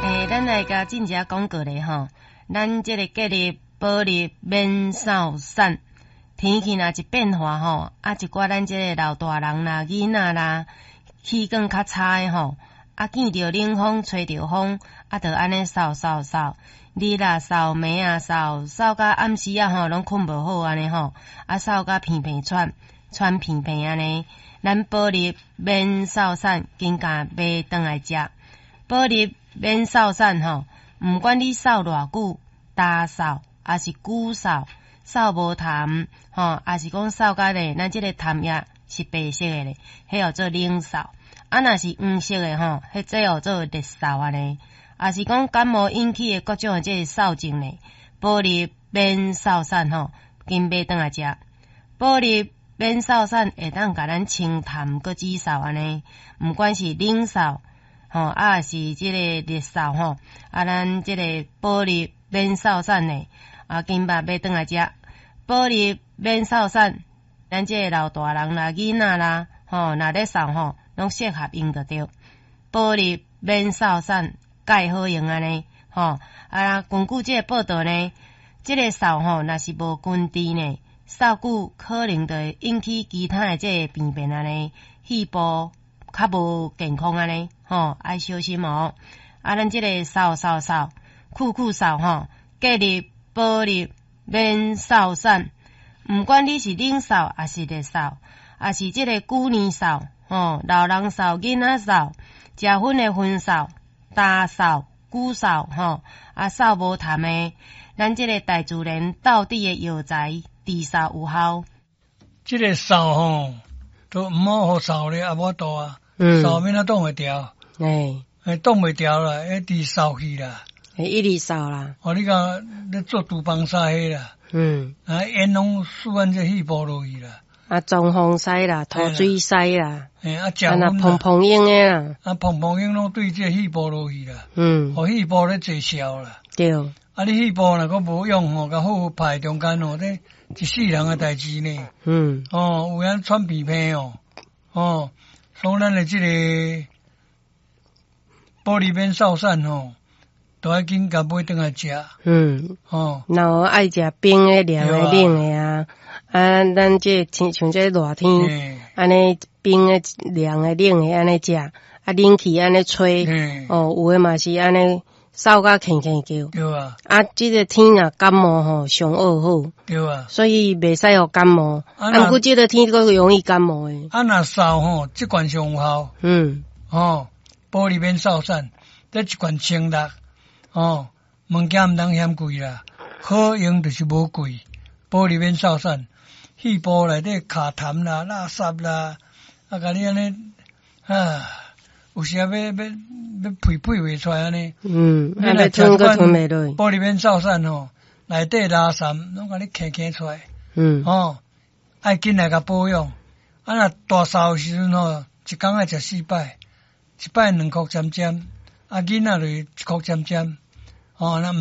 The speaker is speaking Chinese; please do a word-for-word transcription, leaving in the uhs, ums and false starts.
诶，咱来甲进一广告咧吼，咱即个隔日保日免扫散，天气若一变化吼，啊一寡咱即个老大人啦、囡仔啦，气管较差诶吼，啊见着冷风、吹着风，啊着安尼扫扫扫，日啊扫，暝啊扫，扫到暗时啊吼，拢困无好安尼吼，啊扫到鼻鼻喘，喘鼻鼻安尼，咱保日免扫散，紧甲买转来食。保日免扫散吼，毋管你扫偌久，大扫还是久扫，扫无痰吼，还是讲扫甲咧，咱即个痰液是白色诶咧，迄叫做冷扫。啊，若是黄色诶吼，迄即叫做热扫安尼。啊是讲感冒引起诶各种诶即个扫症咧，保日免扫散吼，紧买转来食。保日免扫散会当甲咱清痰搁止扫安尼，毋管是冷扫。吼，啊是即个热扫吼，啊咱即个保日免扫散诶，啊金巴买转来食。保日免扫散，咱即个老大人啦、囡仔啦，吼，若咧扫吼，拢适合用着着。保日免扫散，介好用安尼，吼，啊根据即个报道呢，即个扫吼，若是无根治呢，扫久可能就会引起其他诶即个病变安尼，肺部较无健康安尼。吼，爱小心哦！啊，咱即个扫扫扫，酷酷扫吼，隔日保日免扫散，毋管你是冷扫还是热扫，还是即个旧年扫，吼，老人扫、囡仔扫、食薰的薰扫、大扫、久扫，吼，啊扫无痰的，咱即个大自然到底的药材，治扫有效。 即个扫吼，都毋好互扫咧，啊无多啊，扫免啊挡会掉。 诶， 诶，挡袂掉啦，一直扫去啦， 诶，一直扫啦。 哦，你讲咧做厨房沙迄啦， 嗯， 啊，烟拢输咱这肺部落去啦， 啊，中风塞啦，吐水塞啦， 诶，啊，食啊，那薰碰碰用诶啦， 啊，碰碰用拢对这肺部落去啦， 嗯， 互肺部咧坐消啦， 对， 啊，你肺部若个无用吼，甲好排中间吼，这一世人诶代志呢， 嗯， 哦，有人喘鼻涕哦，哦，所以咱诶即个。保日免扫散吼，都要紧甲买转来食。嗯，哦， 然后爱食冰诶、凉诶、冷诶啊。啊，咱这像像这热天，安尼冰诶、凉诶、冷诶安尼食，啊冷气安尼吹，哦，有诶嘛是安尼扫甲轻轻叫。 对啊。啊， 即个天啊感冒吼上恶好。 对啊。所以袂使互感冒。啊，毋过即个天佫容易感冒诶。 啊，若扫吼，即罐上有效。嗯。哦。保日免扫散，这一罐清力，哦，物件毋通嫌贵啦，好用就是无贵。保日免扫散，肺部内底卡痰啦、垃圾啦，啊，甲你安尼啊，有时啊要要要呸呸袂出来安尼。嗯，啊，要吞个吞袂落。保日免扫散吼，内底垃圾拢甲你揢揢出来。嗯。哦，爱紧来甲保养。啊，若大扫时阵吼，一工爱食四摆。一摆两箍针针，啊囡仔就是一箍针针，哦，那。